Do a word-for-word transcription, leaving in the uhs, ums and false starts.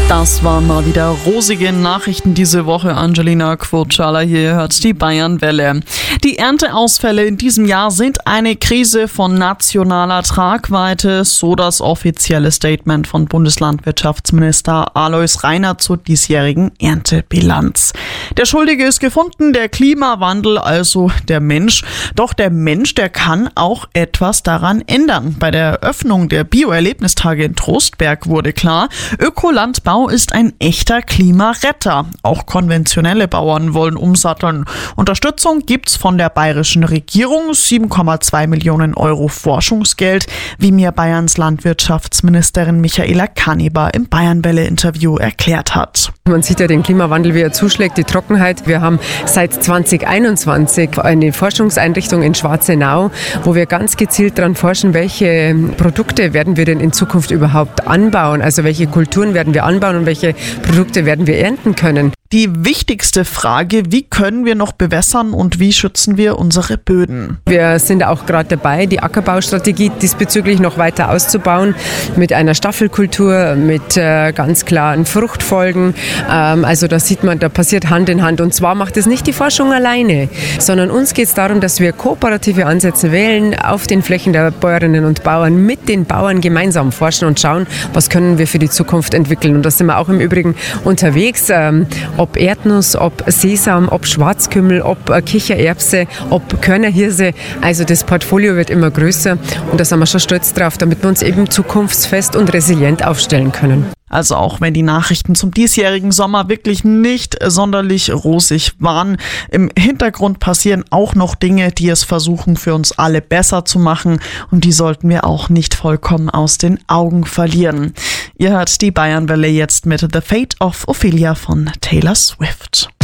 Das waren mal wieder rosige Nachrichten diese Woche. Angelina Quotschala hier, hört die Bayernwelle. Die Ernteausfälle in diesem Jahr sind eine Krise von nationaler Tragweite, so das offizielle Statement von Bundeslandwirtschaftsminister Alois Rainer zur diesjährigen Erntebilanz. Der Schuldige ist gefunden, der Klimawandel, also der Mensch. Doch der Mensch, der kann auch etwas daran ändern. Bei der Eröffnung der Bio-Erlebnistage in Trostberg wurde klar, Ökolandbau ist ein echter Klimaretter. Auch konventionelle Bauern wollen umsatteln. Unterstützung gibt's von der bayerischen Regierung, sieben Komma zwei Millionen Euro Forschungsgeld, wie mir Bayerns Landwirtschaftsministerin Michaela Kanneber im Bayernwelle-Interview erklärt hat. Man sieht ja den Klimawandel, wie er zuschlägt, die Trockenheit. Wir haben seit zwanzig einundzwanzig eine Forschungseinrichtung in Schwarzenau, wo wir ganz gezielt daran forschen, welche Produkte werden wir denn in Zukunft überhaupt anbauen, also welche Kulturen werden wir anbauen und welche Produkte werden wir ernten können. Die wichtigste Frage, wie können wir noch bewässern und wie schützen wir unsere Böden? Wir sind auch gerade dabei, die Ackerbaustrategie diesbezüglich noch weiter auszubauen mit einer Staffelkultur, mit äh, ganz klaren Fruchtfolgen. Ähm, also da sieht man, da passiert Hand in Hand. Und zwar macht es nicht die Forschung alleine, sondern uns geht es darum, dass wir kooperative Ansätze wählen, auf den Flächen der Bäuerinnen und Bauern mit den Bauern gemeinsam forschen und schauen, was können wir für die Zukunft entwickeln. Und da sind wir auch im Übrigen unterwegs. Ähm, Ob Erdnuss, ob Sesam, ob Schwarzkümmel, ob Kichererbse, ob Körnerhirse. Also das Portfolio wird immer größer und da sind wir schon stolz drauf, damit wir uns eben zukunftsfest und resilient aufstellen können. Also auch wenn die Nachrichten zum diesjährigen Sommer wirklich nicht sonderlich rosig waren, im Hintergrund passieren auch noch Dinge, die es versuchen, für uns alle besser zu machen, und die sollten wir auch nicht vollkommen aus den Augen verlieren. Ihr hört die Bayernwelle jetzt mit The Fate of Ophelia von Taylor Swift.